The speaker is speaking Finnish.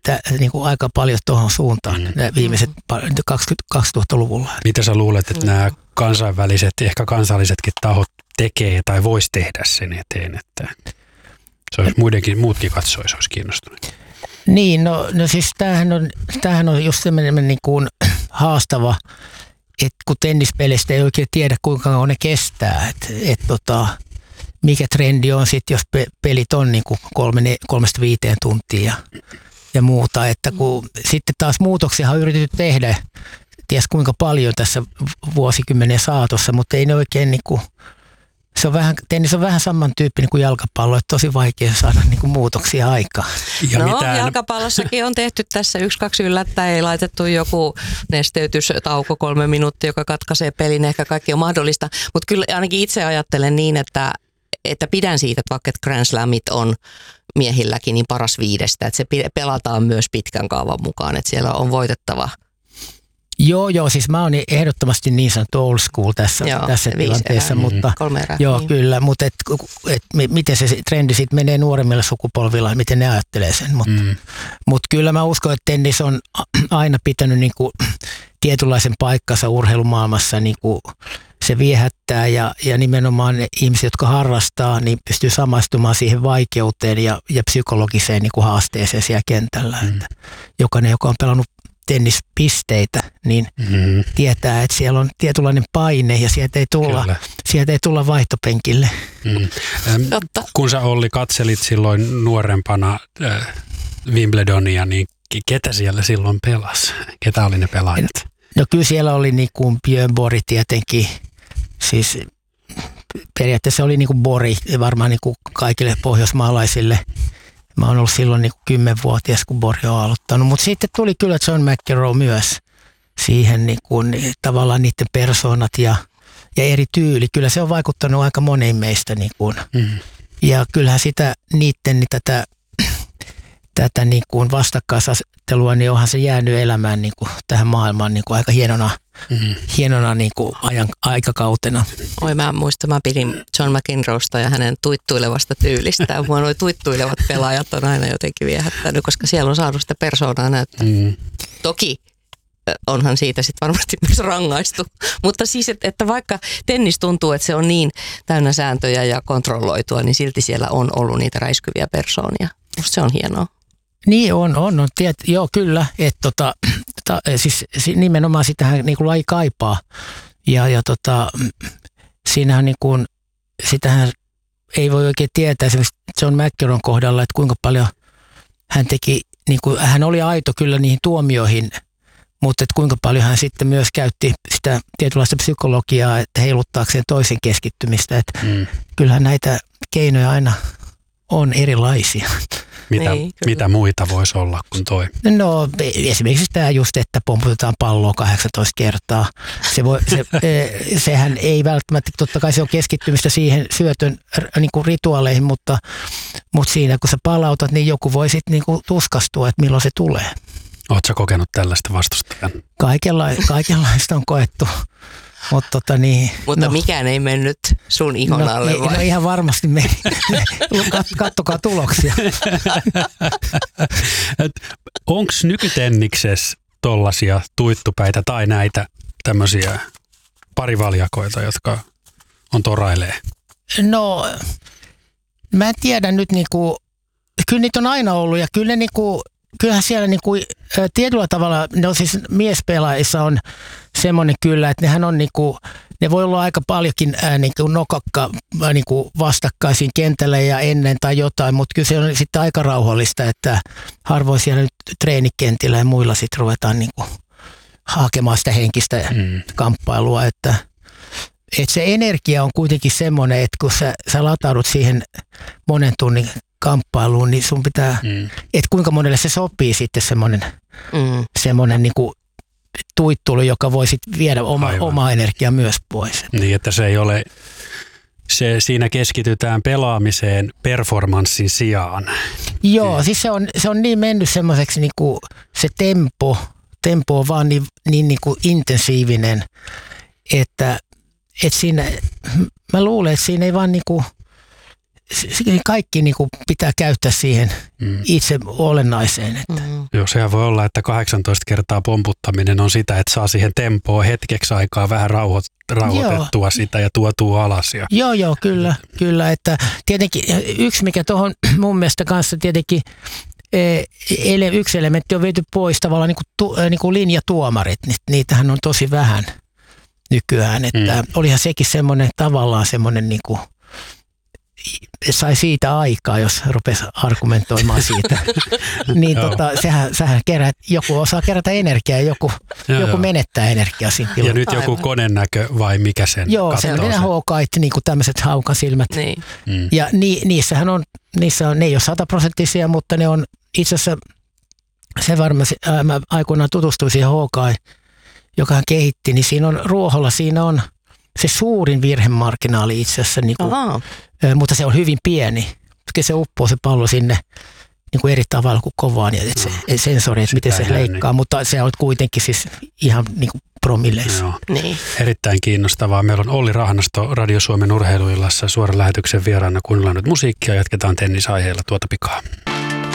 niin kuin aika paljon tuohon suuntaan viimeiset 2000-luvulla. Mitä sä luulet, että nämä kansainväliset, ehkä kansallisetkin tahot tekee tai vois tehdä sen eteen, että se olisi muutkin katsoisi, olisi kiinnostunut? Niin, no siis tämähän on just semmoinen niin kuin haastava, että kun tennispeleistä ei oikein tiedä, kuinka kauan ne kestää, että mikä trendi on sitten, jos pelit on niin kuin 3-5 tuntia ja muuta, että kun sitten taas muutoksia on yritetty tehdä, ties kuinka paljon tässä vuosikymmenen saatossa, mutta ei ne oikein niin kuin, tennis on vähän samantyyppinen kuin jalkapallo, että tosi vaikea saada niin kuin muutoksia aikaan. Jalkapallossakin on tehty tässä 1-2 yllättäen, ei laitettu joku nesteytystauko 3 minuuttia, joka katkaisee pelin, ehkä kaikki on mahdollista, mutta kyllä ainakin itse ajattelen niin, että pidän siitä, että vaikka Grand Slamit on miehilläkin niin paras 5, että se pelataan myös pitkän kaavan mukaan, että siellä on voitettava. Joo, siis mä oon ehdottomasti niin sanottu old school tässä tilanteessa, mutta kyllä, mutta miten se trendi sitten menee nuoremmilla sukupolvilla, miten ne ajattelee sen, mutta kyllä mä uskon, että tennis on aina pitänyt niinku tietynlaisen paikkansa urheilumaailmassa, niinku se viehättää ja nimenomaan ne ihmiset, jotka harrastaa, niin pystyy samaistumaan siihen vaikeuteen ja psykologiseen niinku haasteeseen siellä kentällä, että jokainen, joka on pelannut tennispisteitä, niin tietää, että siellä on tietynlainen paine ja sieltä ei tulla vaihtopenkille. Kun sä Olli katselit silloin nuorempana Wimbledonia, niin ketä siellä silloin pelasi? Ketä oli ne pelaajat? No kyllä siellä oli niin kuin Björn Borg tietenkin, siis periaatteessa oli niin kuin Borg varmaan niin kuin kaikille pohjoismaalaisille. Mä oon ollut silloin niin kuin 10-vuotias, kun Borg on aloittanut, mutta sitten tuli kyllä John McEnroe myös siihen niin kuin, tavallaan niiden persoonat ja eri tyyli. Kyllä se on vaikuttanut aika moniin meistä. Niin kuin. Ja kyllähän sitä niiden tätä niin kuin vastakkaisasettelua, niin onhan se jäänyt elämään niin kuin tähän maailmaan niin kuin aika hienona niin kuin aikakautena. Oi, mä pidin John McEnroesta ja hänen tuittuilevasta tyylistään. Mua nuo tuittuilevat pelaajat on aina jotenkin viehättänyt, koska siellä on saanut sitä persoonaa näyttää. Toki onhan siitä sitten varmasti myös rangaistu. Mutta siis, että vaikka tennis tuntuu, että se on niin täynnä sääntöjä ja kontrolloitua, niin silti siellä on ollut niitä räiskyviä persoonia. Musta se on hienoa. Niin on. Joo, kyllä. Että siis nimenomaan sitähän niin kuin laji kaipaa. Ja siinähän niin kuin, sitähän ei voi oikein tietää esimerkiksi John McEnroen kohdalla, että kuinka paljon hän teki, niin kuin, hän oli aito kyllä niihin tuomioihin, mutta että kuinka paljon hän sitten myös käytti sitä tietynlaista psykologiaa, että heiluttaakseen toisen keskittymistä. Että kyllähän näitä keinoja aina on erilaisia. Mitä muita voisi olla kuin toi? No esimerkiksi tämä just, että pomputetaan palloa 18 kertaa. Sehän ei välttämättä, totta kai se on keskittymistä siihen syötön niin kuin rituaaleihin, mutta siinä kun sä palautat, niin joku voi sitten niin kuin tuskastua, että milloin se tulee. Ootko sä kokenut tällaista vastustajan? Kaikenlaista on koettu. Mutta mikään ei mennyt sun ihon alle vai? No ihan varmasti meni. Kattokaa tuloksia. Onko nykytenniksessä tollaisia tuittupäitä tai näitä tämmöisiä parivaljakoita, jotka on torailee? No, mä en tiedä nyt niinku, kyllä niitä on aina ollut ja kyllä ne niinku, kyllähän siellä niinku, tietyllä tavalla, no siis miespelaajissa on semmoinen kyllä, että nehän on niinku, ne voi olla aika paljonkin niinku nokakka niinku vastakkaisiin kentällä ja ennen tai jotain, mutta kyllä se on sitten aika rauhallista, että harvoin siellä nyt treenikentillä ja muilla sitten ruvetaan niinku hakemaan sitä henkistä kamppailua, että se energia on kuitenkin semmoinen, että kun sä lataudut siihen monen tunnin kamppailuun, niin sun pitää, että kuinka monelle se sopii sitten semmoinen niinku tuittulu, joka voi sitten viedä omaa energiaa myös pois. Niin, että se ei ole, siinä keskitytään pelaamiseen performanssin sijaan. Joo, siis se on niin mennyt semmoiseksi niinku se tempo on vaan niin niinku intensiivinen, että siinä, mä luulen, että siinä ei vaan niinku, kaikki niin kuin pitää käyttää siihen itse olennaiseen. Että. Joo, sehän voi olla, että 18 kertaa pomputtaminen on sitä, että saa siihen tempoon hetkeksi aikaa vähän rauhoitettua sitä ja tuotua alas. Joo, kyllä. Että tietenkin yksi, mikä tuohon mun mielestä kanssa tietenkin yksi elementti on viety pois tavallaan niin kuin linjatuomarit. Niitähän on tosi vähän nykyään. Että olihan sekin tavallaan semmoinen niin kuin sai siitä aikaa, jos rupesi argumentoimaan siitä. Niin sähän joku osaa kerätä energiaa ja joku menettää energiaa siinä tilanteessa. Ja nyt joku konenäkö vai mikä sen Joo, se on ne Hawkeye, niin kuin tämmöiset haukasilmät. Niin. Ja niissähän on, ne ei ole 100%, mutta ne on itse asiassa, se varmasti, mä aikoinaan tutustuin siihen Hawkeye, joka hän kehitti, niin siinä on ruoholla, siinä on se suurin virhemarginaali itse asiassa, niin kuin, mutta se on hyvin pieni. Se uppoo se pallo sinne niin kuin eri tavalla kuin kovaan, ja se sensori, että miten se leikkaa, mutta se on kuitenkin siis ihan niin kuin promilleissa. Niin. Erittäin kiinnostavaa. Meillä on Olli Rahnasto Radio Suomen urheiluillassa suoran lähetyksen vieraana. Kuunnellaan nyt musiikkia ja jatketaan tennisaiheella tuota pikaa.